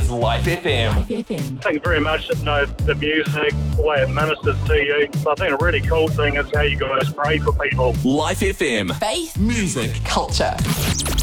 is Life FM. Thank you very much. The music, the way it ministers to you. So I think a really cool thing is how you guys pray for people. Life FM. Faith, Music. culture.